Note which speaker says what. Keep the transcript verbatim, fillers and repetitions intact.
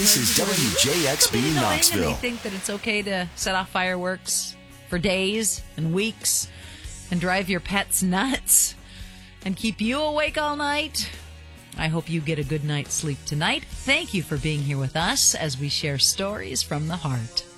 Speaker 1: This is W J X B
Speaker 2: People
Speaker 1: Knoxville.
Speaker 2: They think that it's okay to set off fireworks for days and weeks and drive your pets nuts and keep you awake all night. I hope you get a good night's sleep tonight. Thank you for being here with us as we share stories from the heart.